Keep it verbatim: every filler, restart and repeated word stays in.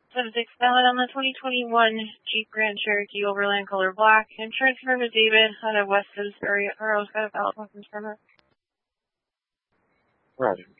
seven six valid on the twenty twenty-one Jeep Grand Cherokee Overland color black. Insurance firm is David out of West Simsbury. Or else got a valid license permit. Roger.